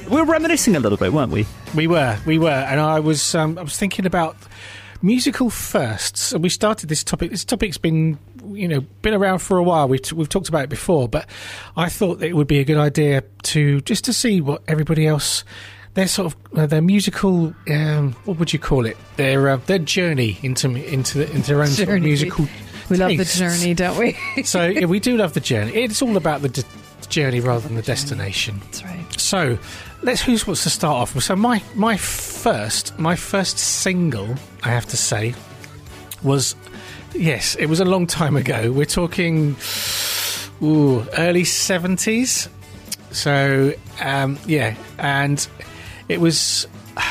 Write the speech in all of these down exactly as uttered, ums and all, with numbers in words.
we were reminiscing a little bit, weren't we? We were, we were, and I was, um, I was thinking about musical firsts. And we started this topic. This topic's been, you know, been around for a while. We've t- we've talked about it before, but I thought that it would be a good idea to just to see what everybody else, their sort of uh, their musical, um, what would you call it? Their uh, their journey into into the, into their own sort of musical. We love the tastes. journey, don't we? So yeah, we do love the journey. It's all about the d- journey rather than the destination. That's right. So let's who wants to start off with. So my my first my first single, I have to say, was yes, it was a long time ago. We're talking ooh, early seventies. So um, yeah, and it was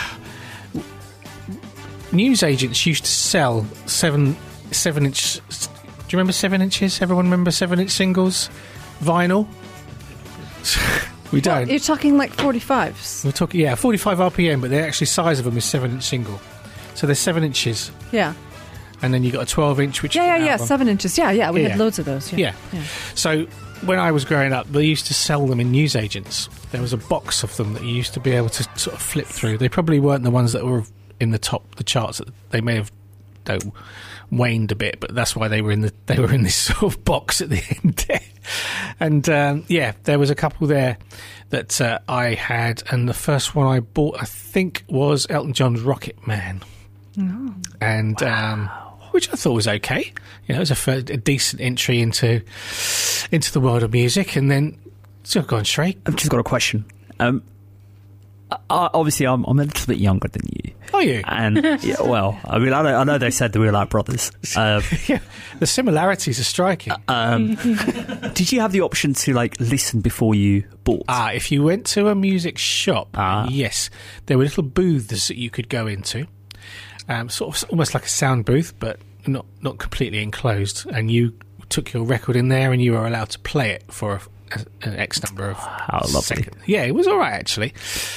newsagents used to sell seven seven inch. Do you remember seven inches? Everyone remember seven inch singles, vinyl? We don't. Well, you're talking like forty-fives. We're talking, yeah, forty-five R P M, but the actually size of them is seven inch single. So they're seven inches, Yeah. and then you got a twelve inch, which Yeah, is yeah, an yeah. album. Seven inches. Yeah, yeah. We Yeah. had loads of those. Yeah. Yeah. So when I was growing up, they used to sell them in newsagents. There was a box of them that you used to be able to sort of flip through. They probably weren't the ones that were in the top the charts. They may have though, waned a bit, but that's why they were in the they were in this sort of box at the end there. And um, yeah, there was a couple there that uh, I had, and the first one I bought, I think, was Elton John's Rocket Man. Oh. And Wow. um, which I thought was okay. You know, it was a, fair, a decent entry into into the world of music. And then, so I've gone straight. I've just got a question. Um, I, obviously, I'm, I'm a little bit younger than you. Are you? And yeah, well, I mean, I know, I know they said that we were like brothers. Um, Yeah, the similarities are striking. um, did you have the option to like listen before you bought? Ah, if you went to a music shop, Ah. yes, there were little booths that you could go into, um, sort of almost like a sound booth, but not not completely enclosed. And you took your record in there, and you were allowed to play it for a, a, an X number of How lovely. seconds. Yeah, it was all right actually.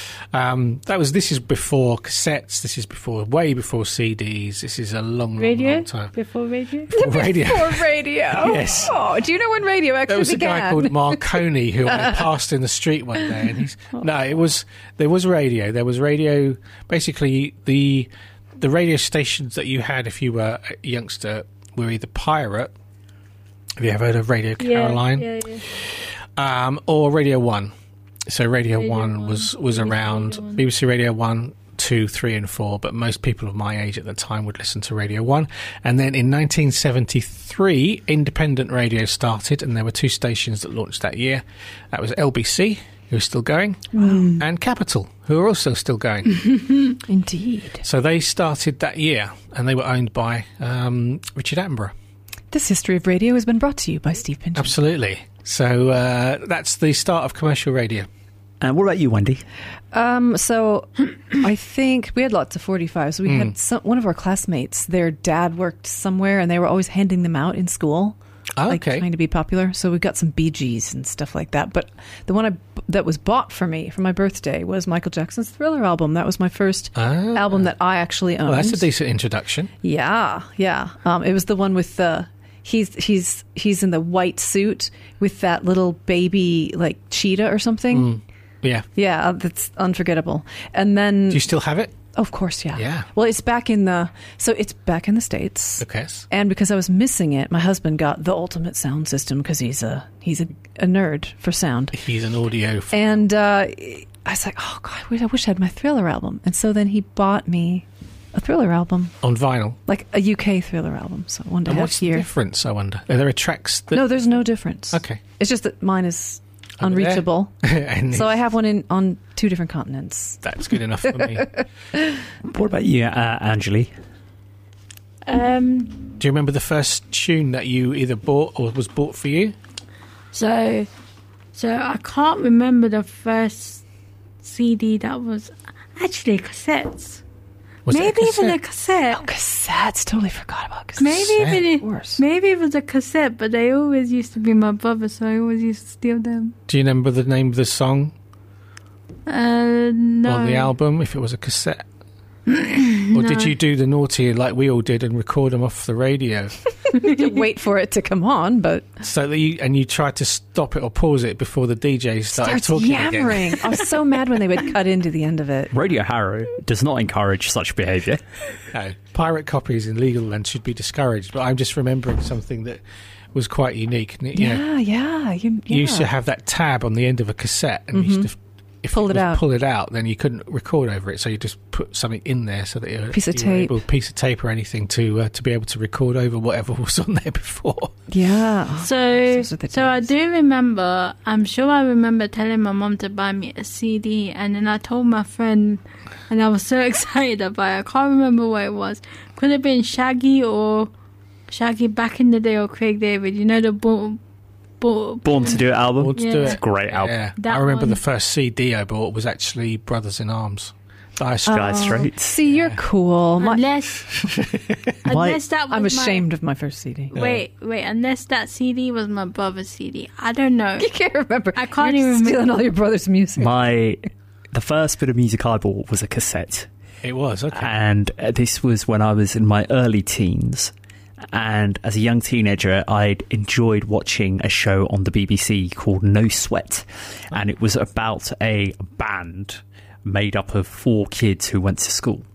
Um, that was. This is before cassettes. This is before, way before C Ds. This is a long, long, Radio? long time. Before radio? Before radio. Before radio. Yes. Oh, do you know when radio actually There was began? a guy called Marconi who I passed in the street one day, and he's no, it was there was radio. There was radio. Basically, the the radio stations that you had if you were a youngster were either pirate. Have you ever heard of Radio Caroline? Yeah, yeah, Um, or Radio One. So Radio, Radio One One, was was B B C around Radio One. B B C Radio One, Two, Three, and Four. But most people of my age at the time would listen to Radio One. And then in nineteen seventy-three, independent radio started, and there were two stations that launched that year. That was L B C, who is still going, and Capital, who are also still going. Indeed. So they started that year, and they were owned by um, Richard Attenborough. This history of radio has been brought to you by Steve Pinchon. Absolutely. So uh, that's the start of commercial radio. And what about you, Wendy? Um, so I think we had lots of forty-fives. We Mm. had some, one of our classmates, their dad worked somewhere and they were always handing them out in school. Oh, Like okay. trying to be popular. So we got some Bee Gees and stuff like that. But the one I, that was bought for me for my birthday was Michael Jackson's Thriller album. That was my first Ah. album that I actually owned. Well, that's a decent introduction. Yeah, yeah. Um, it was the one with the he's he's he's in the white suit with that little baby like cheetah or something. Mm. Yeah. Yeah, that's unforgettable. And then, Do you still have it? of course, yeah, Yeah. Well, it's back in the so it's back in the States. Okay. And because I was missing it, my husband got the ultimate sound system because he's a he's a, a nerd for sound. He's an audio. F- And uh, I was like, oh God, I wish I had my Thriller album. And so then he bought me a Thriller album, on vinyl. like a U K Thriller album. So one to And have what's the here. difference, I wonder? Are there tracks that... No, there's no difference. Okay. It's just that mine is Over there. unreachable. And So I have one in on two different continents. that's good enough for me. What about you, uh, Angeli? yeah. Um, Do you remember the first tune that you either bought or was bought for you? so, so I can't remember the first C D that was actually cassettes. Was it a Maybe even a cassette? cassette. Cassettes, totally forgot about cassettes. Maybe Cassette. even Of it, course. maybe it was a cassette, but they always used to be my brother, so I always used to steal them. Do you remember the name of the song Uh, no. or the album, if it was a cassette? Or did No. you do the naughty like we all did and record them off the radio? Wait for it to come on, but So that you and you tried to stop it or pause it before the D J started starts talking yammering. again. I was so mad when they would cut into the end of it. Radio Harrow does not encourage such behaviour. No, pirate copies in legal land should be discouraged. But I'm just remembering something that was quite unique. And it, you know, Yeah, yeah. You, you yeah. used to have that tab on the end of a cassette, and you used to, if Pull you it was out. pull it out, then you couldn't record over it. So you just put something in there so that you, Piece of you were tape. able, piece of tape or anything to uh, to be able to record over whatever was on there before. Yeah. So, Those are the so I days. do remember, I'm sure I remember telling my mom to buy me a C D, and then I told my friend, and I was so excited about it. I can't remember what it was. Could have been Shaggy or Shaggy back in the day, or Craig David. You know, the bo- bo- Born to Do It album. Born to Yeah. do It's it. a great album. Yeah, That I remember one. the first C D I bought was actually Brothers in Arms. Dire Oh. Straits. Dire Straits. See, you're cool. My, unless, My- unless that was I'm my- ashamed of my first C D. Wait, wait. Unless that C D was my brother's C D, I don't know. You can't remember. I can't You're even stealing remember. all your brother's music. My the first bit of music I bought was a cassette, It was, okay. and uh, this was when I was in my early teens. And as a young teenager, I'd enjoyed watching a show on the B B C called No Sweat, and it was about a band made up of four kids who went to school.